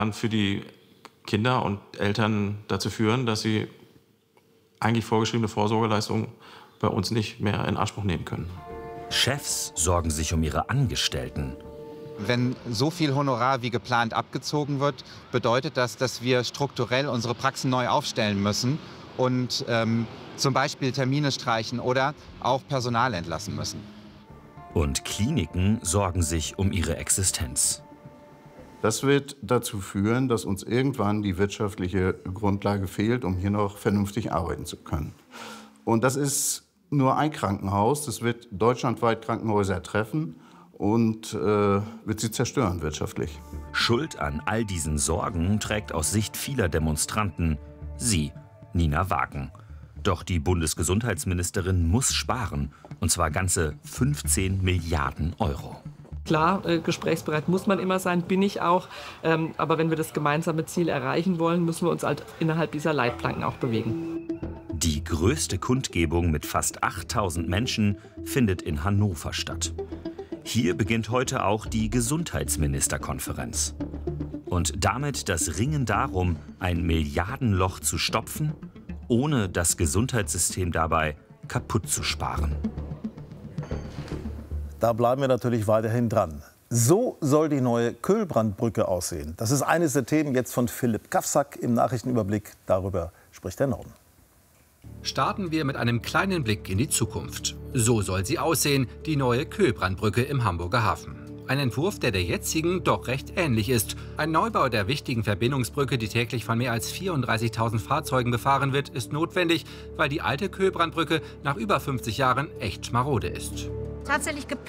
Kann für die Kinder und Eltern dazu führen, dass sie eigentlich vorgeschriebene Vorsorgeleistungen bei uns nicht mehr in Anspruch nehmen können. Chefs sorgen sich um ihre Angestellten. Wenn so viel Honorar wie geplant abgezogen wird, bedeutet das, dass wir strukturell unsere Praxen neu aufstellen müssen und zum Beispiel Termine streichen oder auch Personal entlassen müssen. Und Kliniken sorgen sich um ihre Existenz. Das wird dazu führen, dass uns irgendwann die wirtschaftliche Grundlage fehlt, um hier noch vernünftig arbeiten zu können. Und das ist nur ein Krankenhaus. Das wird deutschlandweit Krankenhäuser treffen und wird sie zerstören wirtschaftlich. Schuld an all diesen Sorgen trägt aus Sicht vieler Demonstranten sie, Nina Wagen. Doch die Bundesgesundheitsministerin muss sparen, und zwar ganze 15 Milliarden Euro. Klar, gesprächsbereit muss man immer sein, bin ich auch. Aber wenn wir das gemeinsame Ziel erreichen wollen, müssen wir uns halt innerhalb dieser Leitplanken auch bewegen. Die größte Kundgebung mit fast 8000 Menschen findet in Hannover statt. Hier beginnt heute auch die Gesundheitsministerkonferenz. Und damit das Ringen darum, ein Milliardenloch zu stopfen, ohne das Gesundheitssystem dabei kaputt zu sparen. Da bleiben wir natürlich weiterhin dran. So soll die neue Köhlbrandbrücke aussehen. Das ist eines der Themen jetzt von Philipp Kafsak im Nachrichtenüberblick. Darüber spricht der Norden. Starten wir mit einem kleinen Blick in die Zukunft. So soll sie aussehen, die neue Köhlbrandbrücke im Hamburger Hafen. Ein Entwurf, der jetzigen doch recht ähnlich ist. Ein Neubau der wichtigen Verbindungsbrücke, die täglich von mehr als 34.000 Fahrzeugen befahren wird, ist notwendig, weil die alte Köhlbrandbrücke nach über 50 Jahren echt marode ist. Tatsächlich geplant